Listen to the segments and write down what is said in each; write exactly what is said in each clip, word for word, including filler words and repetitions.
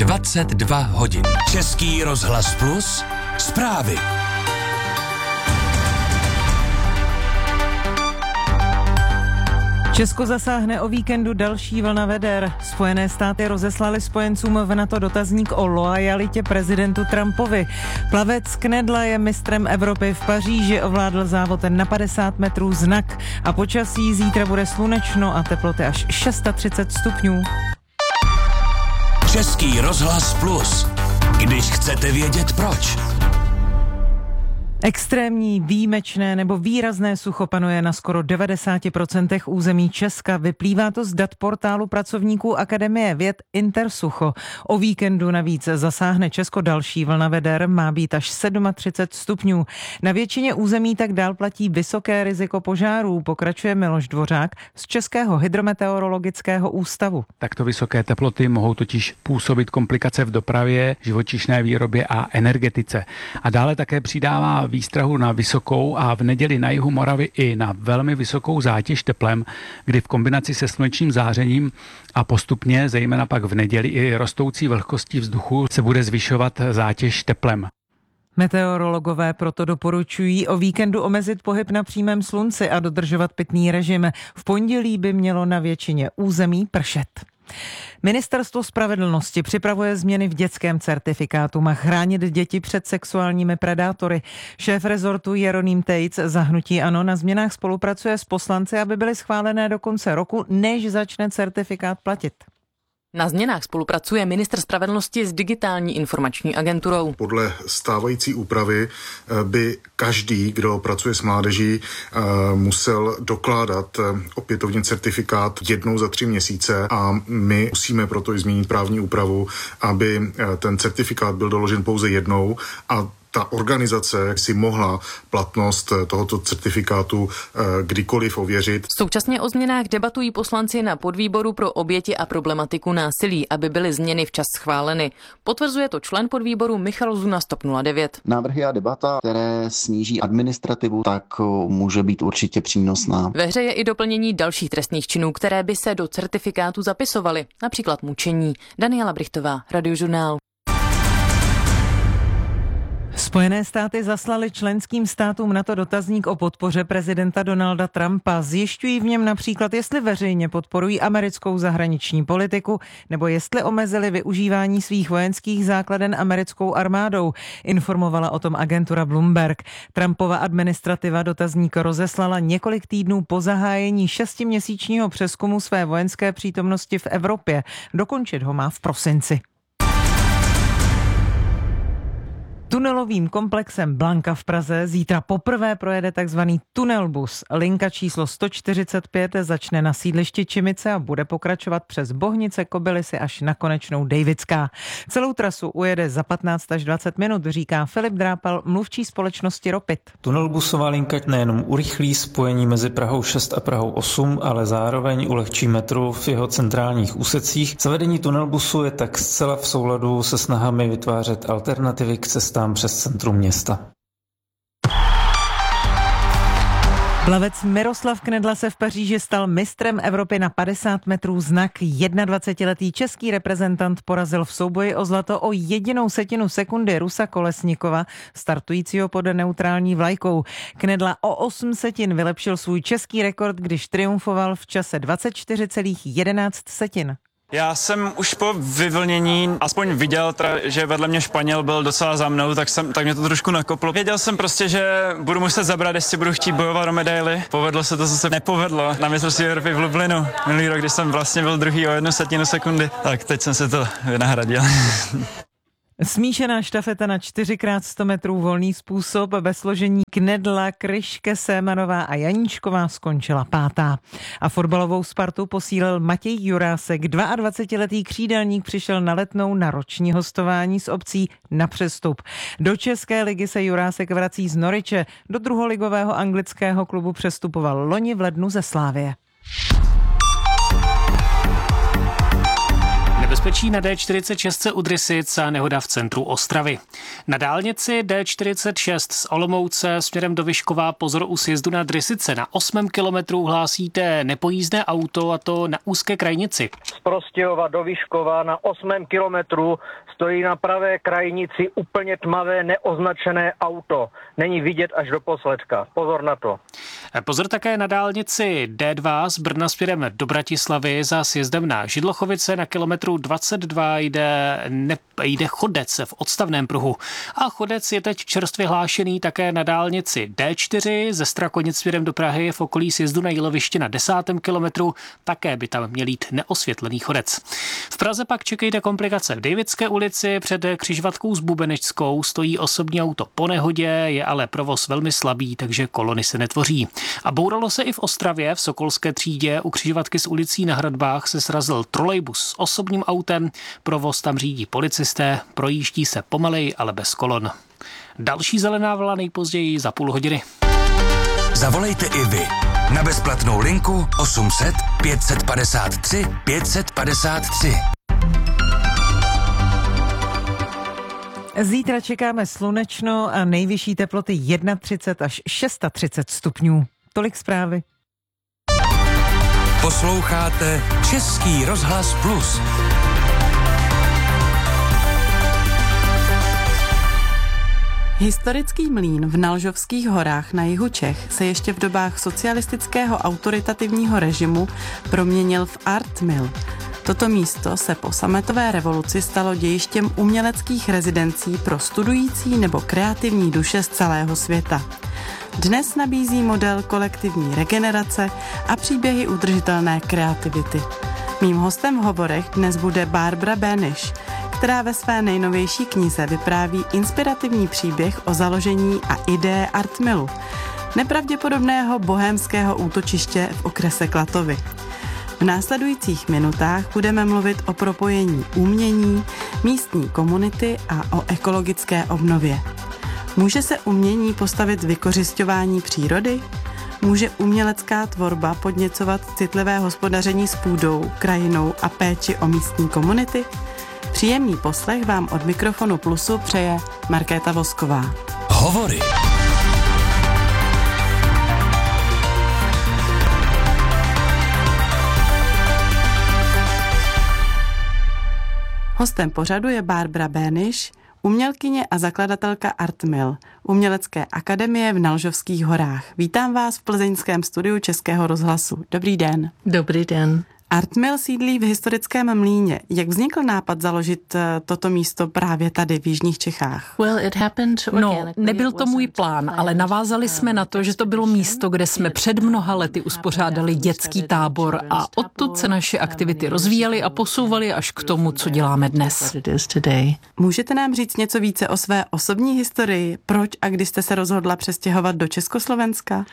dvacet dva hodin. Český rozhlas Plus, zprávy. Česko zasáhne o víkendu další vlna veder. Spojené státy rozeslaly spojencům v NATO dotazník o loajalitě prezidentu Trumpovi. Plavec Knedla je mistrem Evropy v Paříži, ovládl závod na padesát metrů znak a počasí zítra bude slunečno a teploty až třicet šest stupňů. Český rozhlas Plus, když chcete vědět proč. Extrémní, výjimečné nebo výrazné sucho panuje na skoro devadesát procent území Česka. Vyplývá to z dat portálu pracovníků Akademie věd Intersucho. O víkendu navíc zasáhne Česko další vlna veder, má být až třicet sedm stupňů. Na většině území tak dál platí vysoké riziko požárů, pokračuje Miloš Dvořák z Českého hydrometeorologického ústavu. Takto vysoké teploty mohou totiž působit komplikace v dopravě, živočišné výrobě a energetice. A dále také přidává výstrahu na vysokou a v neděli na jihu Moravy i na velmi vysokou zátěž teplem, kdy v kombinaci se slunečním zářením a postupně, zejména pak v neděli i rostoucí vlhkostí vzduchu, se bude zvyšovat zátěž teplem. Meteorologové proto doporučují o víkendu omezit pohyb na přímém slunci a dodržovat pitný režim. V pondělí by mělo na většině území pršet. Ministerstvo spravedlnosti připravuje změny v dětském certifikátu. Má chránit děti před sexuálními predátory. Šéf rezortu Jeroným Tejc za hnutí ANO na změnách spolupracuje s poslanci, aby byly schválené do konce roku, než začne certifikát platit. Na změnách spolupracuje ministr spravedlnosti s Digitální informační agenturou. Podle stávající úpravy by každý, kdo pracuje s mládeží, musel dokládat opětovně certifikát jednou za tři měsíce a my musíme proto i změnit právní úpravu, aby ten certifikát byl doložen pouze jednou a ta organizace si mohla platnost tohoto certifikátu kdykoliv ověřit. Současně o změnách debatují poslanci na podvýboru pro oběti a problematiku násilí, aby byly změny včas schváleny. Potvrzuje to člen podvýboru Michal Zuna z TOP nula devět. Návrhy a debata, které sníží administrativu, tak může být určitě přínosná. Ve hře je i doplnění dalších trestných činů, které by se do certifikátu zapisovaly, například mučení. Daniela Brichtová, Radiožurnál. Spojené státy zaslaly členským státům NATO dotazník o podpoře prezidenta Donalda Trumpa. Zjišťují v něm například, jestli veřejně podporují americkou zahraniční politiku nebo jestli omezili využívání svých vojenských základen americkou armádou. Informovala o tom agentura Bloomberg. Trumpova administrativa dotazník rozeslala několik týdnů po zahájení šestiměsíčního přezkumu své vojenské přítomnosti v Evropě. Dokončit ho má v prosinci. Tunelovým komplexem Blanka v Praze zítra poprvé projede takzvaný tunelbus. Linka číslo sto čtyřicet pět začne na sídlišti Čimice a bude pokračovat přes Bohnice, Kobylisy až na konečnou Dejvická. Celou trasu ujede za patnáct až dvacet minut, říká Filip Drápal, mluvčí společnosti Ropit. Tunelbusová linka nejenom urychlí spojení mezi Prahou šest a Prahou osm, ale zároveň ulehčí metro v jeho centrálních úsecích. Zavedení tunelbusu je tak zcela v souladu se snahami vytvářet alternativy k cestám přes centrum města. Plavec Miroslav Knedla se v Paříži stal mistrem Evropy na padesát metrů znak. dvacetiletý český reprezentant porazil v souboji o zlato o jedinou setinu sekundy Rusa Kolesnikova, startujícího pod neutrální vlajkou. Knedla o osm setin vylepšil svůj český rekord, když triumfoval v čase dvacet čtyři celá jedenáct setin. Já jsem už po vyvlnění aspoň viděl, že vedle mě Španěl byl docela za mnou, tak, jsem, tak mě to trošku nakoplo. Věděl jsem prostě, že budu muset zabrat, jestli budu chtít bojovat o medaily. Povedlo se to, co se nepovedlo na mistrovství Evropy v Lublinu minulý rok, když jsem vlastně byl druhý o jednu setinu sekundy. Tak teď jsem se to vynahradil. Smíšená štafeta na čtyři krát sto metrů volný způsob ve složení Knedla, Kryške, Sémanová a Janíčková skončila pátá. A fotbalovou Spartu posílil Matěj Jurásek. dvacetiletý křídelník přišel na Letnou na roční hostování s opcí na přestup. Do České ligy se Jurásek vrací z Norwiche. Do druholigového anglického klubu přestupoval loni v lednu ze Slavie. Nebezpečí na D čtyřicet šest u Drysic a nehoda v centru Ostravy. Na dálnici D čtyřicet šest z Olomouce směrem do Vyškova pozor u sjezdu na Drysice. Na osmém kilometru hlásíte nepojízdné auto, a to na úzké krajnici. Z Prostějova do Vyškova na osmém kilometru stojí na pravé krajnici úplně tmavé neoznačené auto. Není vidět až do posledka. Pozor na to. Pozor také na dálnici D dva z Brna směrem do Bratislavy za sjezdem na Židlochovice. Na kilometru dvacet dva jde, ne, jde chodec v odstavném pruhu. A chodec je teď čerstvě hlášený také na dálnici D čtyři ze Strakonic směrem do Prahy v okolí sjezdu na Jíloviště na desátém kilometru. Také by tam měl jít neosvětlený chodec. V Praze pak čekejte komplikace v Davidské ulici. Před křižovatkou s Bubenečskou stojí osobní auto po nehodě, je ale provoz velmi slabý, takže kolony se netvoří. A bouralo se i v Ostravě v Sokolské třídě. U křižovatky s ulicí na Hradbách se srazil trolejbus s osobním autem. Provoz tam řídí policisté, projíždí se pomalej, ale bez kolon. Další zelená vlna nejpozději za půl hodiny. Zavolejte i vy na bezplatnou linku osm set pět set padesát tři pět set padesát tři. Zítra čekáme slunečno a nejvyšší teploty třicet jedna až třicet šest stupňů. Tolik zprávy. Posloucháte Český rozhlas Plus. Historický mlýn v Nalžovských horách na jihu Čech se ještě v dobách socialistického autoritativního režimu proměnil v art mill. Toto místo se po sametové revoluci stalo dějištěm uměleckých rezidencí pro studující nebo kreativní duše z celého světa. Dnes nabízí model kolektivní regenerace a příběhy udržitelné kreativity. Mým hostem v hovorech dnes bude Barbara Benish, která ve své nejnovější knize vypráví inspirativní příběh o založení a ideje art millu, nepravděpodobného bohémského útočiště v okrese Klatovy. V následujících minutách budeme mluvit o propojení umění, místní komunity a o ekologické obnově. Může se umění postavit vykořisťování přírody? Může umělecká tvorba podněcovat citlivé hospodaření s půdou, krajinou a péči o místní komunity? Příjemný poslech vám od mikrofonu Plusu přeje Markéta Vosková. Hovory. Hostem pořadu je Barbara Benish, umělkyně a zakladatelka Art Mill, umělecké akademie v Nalžovských horách. Vítám vás v plzeňském studiu Českého rozhlasu. Dobrý den. Dobrý den. Art Mill sídlí v historickém Mlýně. Jak vznikl nápad založit toto místo právě tady v jižních Čechách? No, nebyl to můj plán, ale navázali jsme na to, že to bylo místo, kde jsme před mnoha lety uspořádali dětský tábor a odtud se naše aktivity rozvíjely a posouvaly až k tomu, co děláme dnes. Můžete nám říct něco více o své osobní historii? Proč a kdy jste se rozhodla přestěhovat do Československa?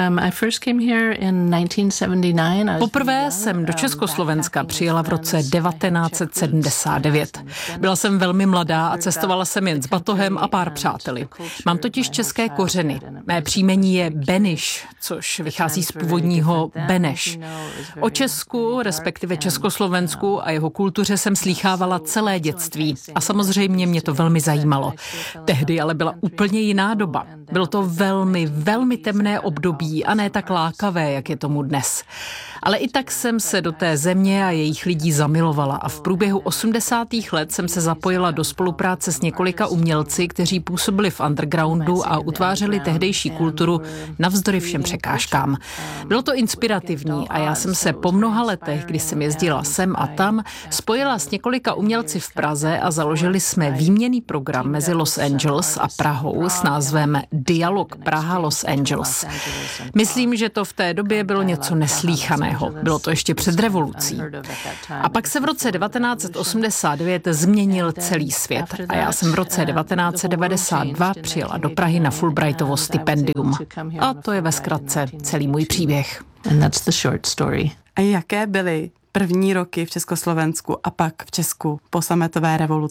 Poprvé jsem do Československa přijela v roce devatenáct set sedmdesát devět. Byla jsem velmi mladá a cestovala jsem jen s batohem a pár přáteli. Mám totiž české kořeny. Mé příjmení je Benish, což vychází z původního Beneš. O Česku, respektive Československu a jeho kultuře jsem slýchávala celé dětství a samozřejmě mě to velmi zajímalo. Tehdy ale byla úplně jiná doba. Bylo to velmi, velmi temné období a ne tak lákavé, jak je tomu dnes. Ale i tak jsem se do té země a jejich lidí zamilovala a v průběhu osmdesátých let jsem se zapojila do spolupráce s několika umělci, kteří působili v undergroundu a utvářeli tehdejší kulturu navzdory všem překážkám. Bylo to inspirativní a já jsem se po mnoha letech, kdy jsem jezdila sem a tam, spojila s několika umělci v Praze a založili jsme výměnný program mezi Los Angeles a Prahou s názvem Dialog Praha-Los Angeles. Myslím, že to v té době bylo něco neslýchaného. Bylo to ještě před revolucí. A pak se v roce devatenáct set osmdesát devět změnil celý svět a já jsem v roce devatenáct set devadesát dva přijela do Prahy na Fulbrightovo stipendium. A to je ve zkratce celý můj příběh. A jaké byly první roky v Československu a pak v Česku po sametové revoluci?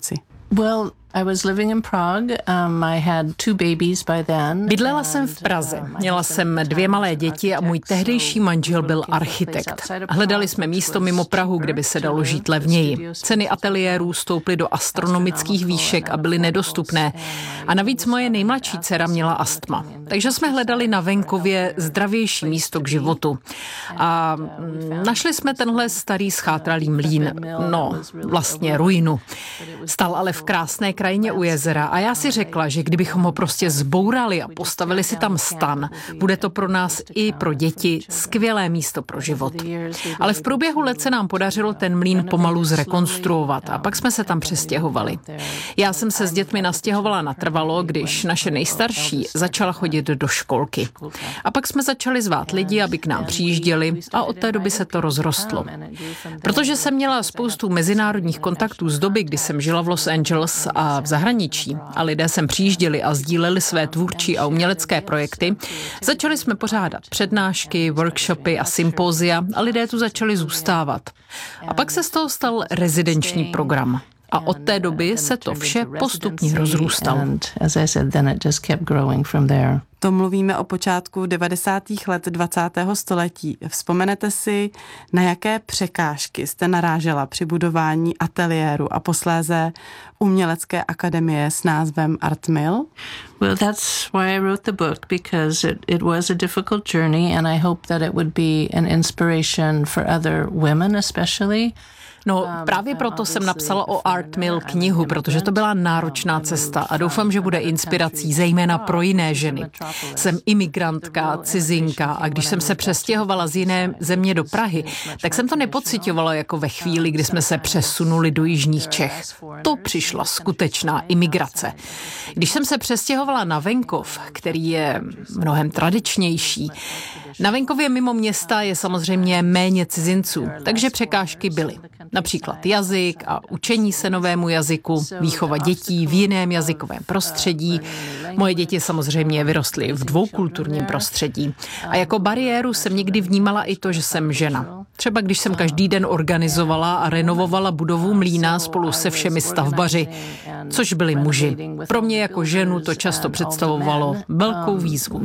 Well, I was living in Prague. Um, I had two babies by then. Bydlela jsem v Praze. Měla jsem dvě malé děti a můj tehdejší manžel byl architekt. Hledali jsme místo mimo Prahu, kde by se dalo žít levněji. Ceny ateliérů stouply do astronomických výšek a byly nedostupné. A navíc moje nejmladší dcera měla astma. Takže jsme hledali na venkově zdravější místo k životu. A našli jsme tenhle starý schátralý mlýn. No, vlastně ruinu. Stal ale v krásné krajině u jezera a já si řekla, že kdybychom ho prostě zbourali a postavili si tam stan, bude to pro nás i pro děti skvělé místo pro život. Ale v průběhu let se nám podařilo ten mlýn pomalu zrekonstruovat a pak jsme se tam přestěhovali. Já jsem se s dětmi nastěhovala natrvalo, když naše nejstarší začala chodit do školky. A pak jsme začali zvát lidi, aby k nám přijížděli a od té doby se to rozrostlo. Protože jsem měla spoustu mezinárodních kontaktů z doby, kdy jsem žila v Los Angeles a v zahraničí a lidé sem přijížděli a sdíleli své tvůrčí a umělecké projekty, začali jsme pořádat přednášky, workshopy a sympózia a lidé tu začali zůstávat. A pak se z toho stal rezidenční program. A od té doby se to vše postupně rozrůstalo. To mluvíme o počátku devadesátých let dvacátého století. Vzpomenete si, na jaké překážky jste narážela při budování ateliéru a posléze umělecké akademie s názvem Art Mill? Well, that's why I wrote the book, because it, it was a difficult journey and I hope that it would be an inspiration for other women especially. No, právě proto jsem napsala o Art Mill knihu, protože to byla náročná cesta a doufám, že bude inspirací zejména pro jiné ženy. Jsem imigrantka, cizinka a když jsem se přestěhovala z jiné země do Prahy, tak jsem to nepociťovala jako ve chvíli, kdy jsme se přesunuli do jižních Čech. To přišla skutečná imigrace. Když jsem se přestěhovala na venkov, který je mnohem tradičnější, na venkově mimo města je samozřejmě méně cizinců, takže překážky byly. Například jazyk a učení se novému jazyku, výchova dětí v jiném jazykovém prostředí. Moje děti samozřejmě vyrostly v dvoukulturním prostředí. A jako bariéru jsem někdy vnímala i to, že jsem žena. Třeba když jsem každý den organizovala a renovovala budovu mlýna spolu se všemi stavbaři, což byli muži. Pro mě jako ženu to často představovalo velkou výzvu.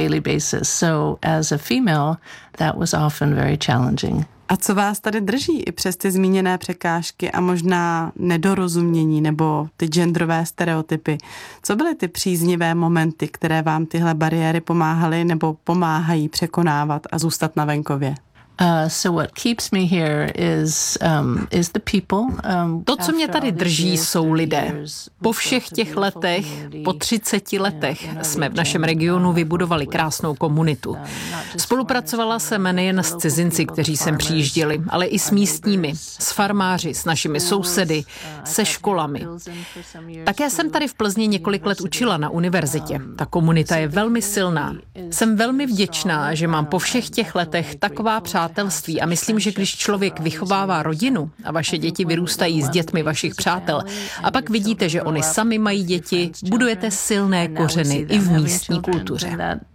A co vás tady drží i přes ty zmíněné překážky a možná nedorozumění nebo ty genderové stereotypy? Co byly ty příznivé momenty, které vám tyhle bariéry pomáhaly nebo pomáhají překonávat a zůstat na venkově? Uh, so what keeps me here is um, is the people. Um, to, co mě tady drží, jsou lidé. Po všech těch letech, po třiceti letech, jsme v našem regionu vybudovali krásnou komunitu. Spolupracovala jsem nejen s cizinci, kteří sem přijížděli, ale i s místními, s farmáři, s našimi sousedy, se školami. Také jsem tady v Plzni několik let učila na univerzitě. Ta komunita je velmi silná. Jsem velmi vděčná, že mám po všech těch letech taková přátelství a myslím, že když člověk vychovává rodinu a vaše děti vyrůstají s dětmi vašich přátel a pak vidíte, že oni sami mají děti, budujete silné kořeny i v místní kultuře.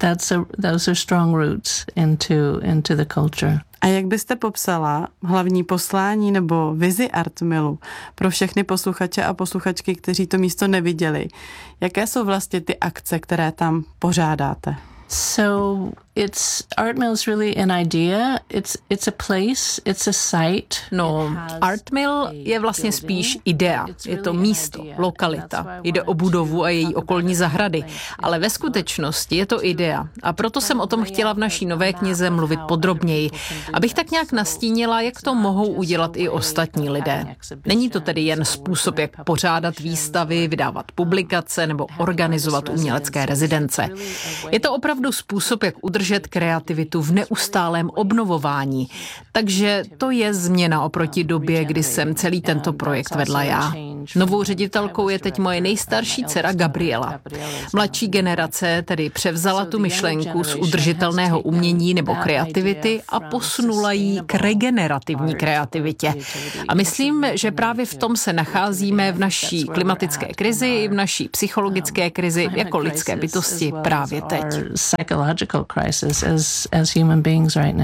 A jak byste popsala hlavní poslání nebo vizi Art Millu pro všechny posluchače a posluchačky, kteří to místo neviděli? Jaké jsou vlastně ty akce, které tam pořádáte? So it's Art Mill is really an idea. It's it's a place, it's a site. No, Art Mill je vlastně spíš idea. Je to místo, lokalita. Jde o budovu a její okolní zahrady, ale ve skutečnosti je to idea. A proto jsem o tom chtěla v naší nové knize mluvit podrobněji, abych tak nějak nastínila, jak to mohou udělat i ostatní lidé. Není to tedy jen způsob, jak pořádat výstavy, vydávat publikace nebo organizovat umělecké rezidence. Je to opravdu způsob, jak udržet kreativitu v neustálém obnovování. Takže to je změna oproti době, kdy jsem celý tento projekt vedla já. Novou ředitelkou je teď moje nejstarší dcera Gabriela. Mladší generace tedy převzala tu myšlenku z udržitelného umění nebo kreativity a posunula ji k regenerativní kreativitě. A myslím, že právě v tom se nacházíme v naší klimatické krizi i v naší psychologické krizi jako lidské bytosti právě teď. As, as human beings right now.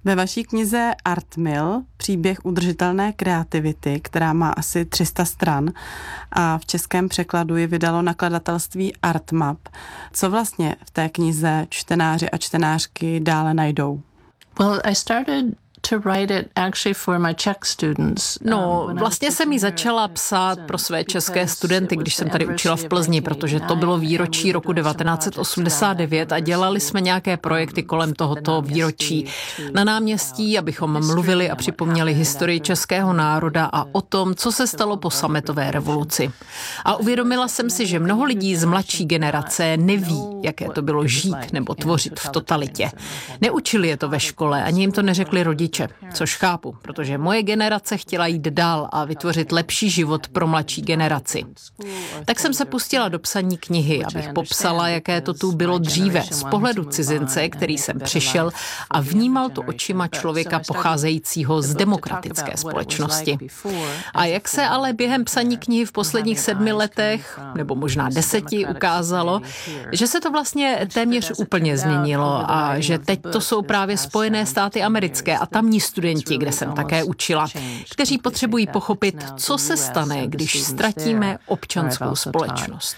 Ve vaší knize Art Mill, příběh udržitelné kreativity, která má asi tři sta stran a v českém překladu ji vydalo nakladatelství Artmap. Co vlastně v té knize čtenáři a čtenářky dále najdou? Well, I started to write it actually for my Czech students. No, vlastně jsem ji začala psát pro své české studenty, když jsem tady učila v Plzni, protože to bylo výročí roku devatenáct set osmdesát devět a dělali jsme nějaké projekty kolem tohoto výročí na náměstí, abychom mluvili a připomněli historii českého národa a o tom, co se stalo po sametové revoluci. A uvědomila jsem si, že mnoho lidí z mladší generace neví, jaké to bylo žít nebo tvořit v totalitě. Neučili je to ve škole, ani jim to neřekli rodiče. Což chápu, protože moje generace chtěla jít dál a vytvořit lepší život pro mladší generaci. Tak jsem se pustila do psaní knihy, abych popsala, jaké to tu bylo dříve, z pohledu cizince, který jsem přišel a vnímal to očima člověka pocházejícího z demokratické společnosti. A jak se ale během psaní knihy v posledních sedmi letech, nebo možná deseti, ukázalo, že se to vlastně téměř úplně změnilo a že teď to jsou právě Spojené státy americké a tamní studenti, kde jsem také učila, kteří potřebují pochopit, co se stane, když ztratíme občanskou společnost.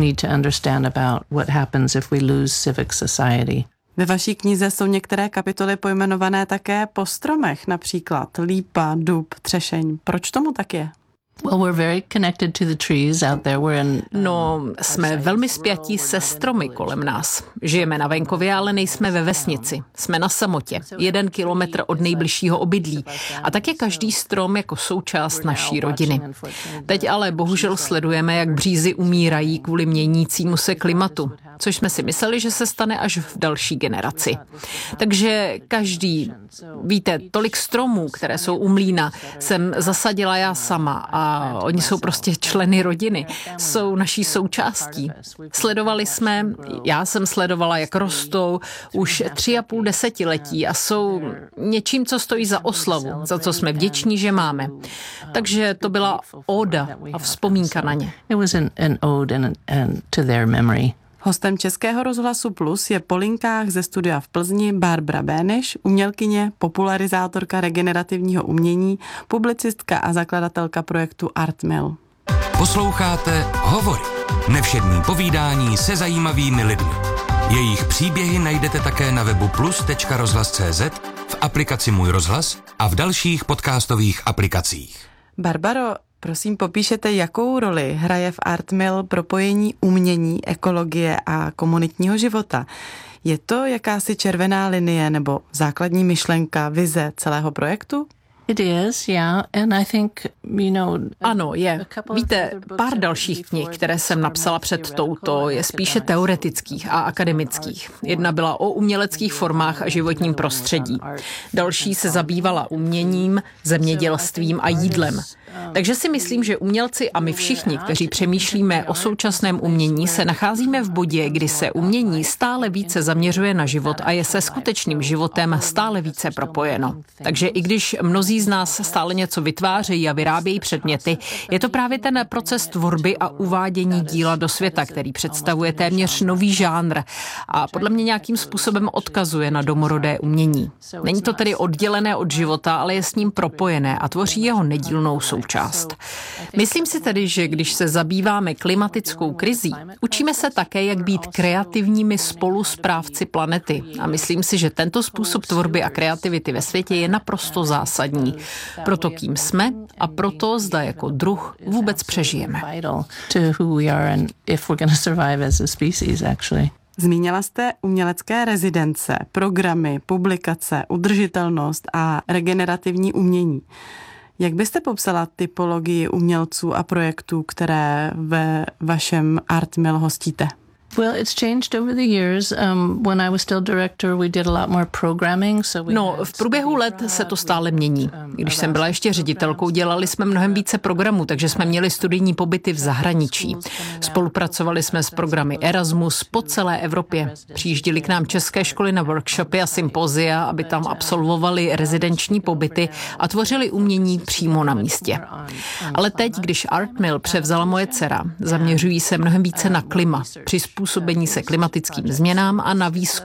Ve vaší knize jsou některé kapitoly pojmenované také po stromech, například lípa, dub, třešeň. Proč tomu tak je? Well, we're very connected to the trees out there. We're in, no, jsme velmi spjatí se stromy kolem nás. Žijeme na venkově, ale nejsme ve vesnici. Jsme na samotě, jeden kilometr od nejbližšího obydlí. A tak je každý strom jako součást naší rodiny. Teď ale bohužel sledujeme, jak břízy umírají kvůli měnícímu se klimatu, což jsme si mysleli, že se stane až v další generaci. Takže každý, víte, tolik stromů, které jsou u mlýna, jsem zasadila já sama a oni jsou prostě členy rodiny, jsou naší součástí. Sledovali jsme, já jsem sledovala, jak rostou už tři a půl desetiletí a jsou něčím, co stojí za oslavu, za co jsme vděční, že máme. Takže to byla óda a vzpomínka na ně. It was an, an ode and, and to their memory. Hostem Českého rozhlasu Plus je po linkách ze studia v Plzni Barbara Béneš, umělkyně, popularizátorka regenerativního umění, publicistka a zakladatelka projektu Art Mill. Posloucháte Hovory. Nevšední povídání se zajímavými lidmi. Jejich příběhy najdete také na webu plus tečka rozhlas tečka cé zet, v aplikaci Můj rozhlas a v dalších podcastových aplikacích. Barbaro, prosím, popíšete, jakou roli hraje v Art Mill propojení umění, ekologie a komunitního života. Je to jakási červená linie nebo základní myšlenka, vize celého projektu? It is, yeah, and I think, you know, ano, je. Víte, pár dalších knih, které jsem napsala před touto, je spíše teoretických a akademických. Jedna byla o uměleckých formách a životním prostředí. Další se zabývala uměním, zemědělstvím a jídlem. Takže si myslím, že umělci a my všichni, kteří přemýšlíme o současném umění, se nacházíme v bodě, kdy se umění stále více zaměřuje na život a je se skutečným životem stále více propojeno. Takže i když mnozí z nás stále něco vytvářejí a vyrábějí předměty, je to právě ten proces tvorby a uvádění díla do světa, který představuje téměř nový žánr a podle mě nějakým způsobem odkazuje na domorodé umění. Není to tedy oddělené od života, ale je s ním propojené a tvoří jeho nedílnou součást. Část. Myslím si tedy, že když se zabýváme klimatickou krizí, učíme se také, jak být kreativními spolusprávci planety. A myslím si, že tento způsob tvorby a kreativity ve světě je naprosto zásadní. Proto kým jsme a proto zda jako druh vůbec přežijeme. Zmínila jste umělecké rezidence, programy, publikace, udržitelnost a regenerativní umění. Jak byste popsala typologii umělců a projektů, které ve vašem Art Mill hostíte? Well, it's changed over the years. Um, when I was still director, we did a lot more programming. So we no, v průběhu let se to stále mění. Když jsem byla ještě ředitelkou, dělali jsme mnohem více programů, takže jsme měli studijní pobyty v zahraničí. Spolupracovali jsme s programy Erasmus po celé Evropě. Přijížděli k nám české školy na workshopy a sympozia, aby tam absolvovali rezidenční pobyty a tvořili umění přímo na místě. Ale teď, když Art Mill převzala moje dcera, zaměřují se mnohem více na klima, přizpůsobení se klimatickým změnám a na výzkum